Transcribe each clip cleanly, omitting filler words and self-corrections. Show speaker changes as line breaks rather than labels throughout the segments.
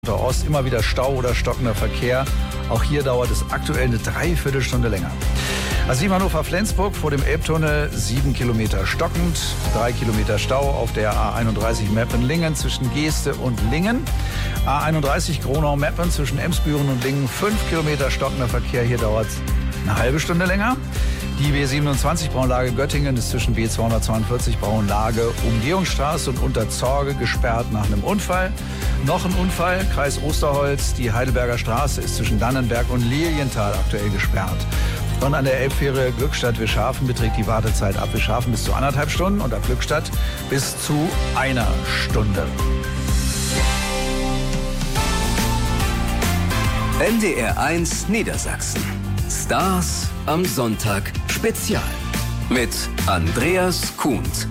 A8 Ost immer wieder Stau oder stockender Verkehr. Auch hier dauert es aktuell eine Dreiviertelstunde länger. A7 Hannover-Flensburg vor dem Elbtunnel 7 Kilometer stockend, 3 Kilometer Stau auf der A31 Meppen-Lingen zwischen Geeste und Lingen. A31 Gronau-Meppen zwischen Emsbüren und Lingen 5 Kilometer stockender Verkehr, hier dauert es eine halbe Stunde länger. Die B27 Braunlage Göttingen ist zwischen B242 Braunlage Umgehungsstraße und Unterzorge gesperrt nach einem Unfall. Noch ein Unfall, Kreis Osterholz, die Heidelberger Straße ist zwischen Dannenberg und Lilienthal aktuell gesperrt. Und an der Elbfähre Glückstadt-Wischhafen beträgt die Wartezeit ab Wischhafen bis zu 1,5 Stunden und ab Glückstadt bis zu 1 Stunde.
NDR 1 Niedersachsen. Stars am Sonntag Spezial mit Andreas Kuhnt.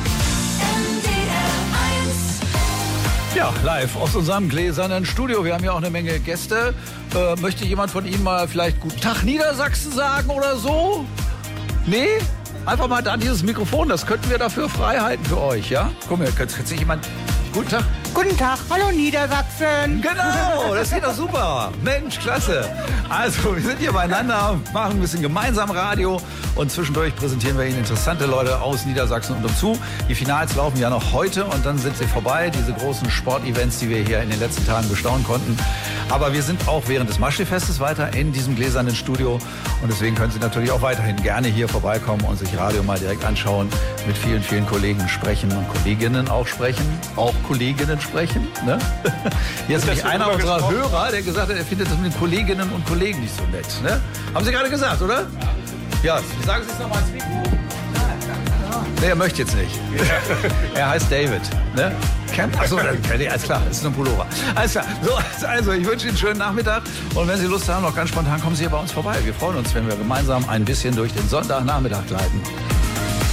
Ja, live aus unserem gläsernen Studio. Wir haben ja auch eine Menge Gäste. Möchte jemand von Ihnen mal vielleicht Guten Tag Niedersachsen sagen oder so? Nee? Einfach mal da dieses Mikrofon, das könnten wir dafür frei halten für euch, ja? Guck mal, könnte sich jemand... Guten Tag.
Guten Tag, hallo Niedersachsen.
Genau, das geht doch super. Mensch, klasse. Also, wir sind hier beieinander, machen ein bisschen gemeinsam Radio und zwischendurch präsentieren wir Ihnen interessante Leute aus Niedersachsen und umzu. Die Finals laufen ja noch heute und dann sind sie vorbei, diese großen Sportevents, die wir hier in den letzten Tagen bestaunen konnten. Aber wir sind auch während des Maschsee-Festes weiter in diesem gläsernen Studio und deswegen können Sie natürlich auch weiterhin gerne hier vorbeikommen und sich Radio mal direkt anschauen, mit vielen, vielen Kollegen sprechen und Kolleginnen auch sprechen, auch Kolleginnen sprechen. Ne? Hier ist nämlich einer unserer Hörer, der gesagt hat, er findet das mit den Kolleginnen und Kollegen nicht so nett. Ne? Haben Sie gerade gesagt, oder? Ja, sagen Sie es nochmal ins Mikro. Nee, er möchte jetzt nicht. Er heißt David. Ne? Achso, alles klar, das ist ein Pullover. Alles klar. So, also, ich wünsche Ihnen einen schönen Nachmittag. Und wenn Sie Lust haben, noch ganz spontan, kommen Sie hier bei uns vorbei. Wir freuen uns, wenn wir gemeinsam ein bisschen durch den Sonntagnachmittag gleiten.